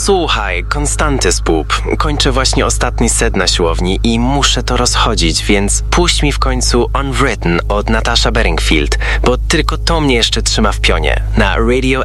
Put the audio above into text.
Słuchaj, Konstantys Pup, kończę właśnie ostatni set na siłowni i muszę to rozchodzić, więc puść mi w końcu Unwritten od Natasha Bedingfield, bo tylko to mnie jeszcze trzyma w pionie na Radio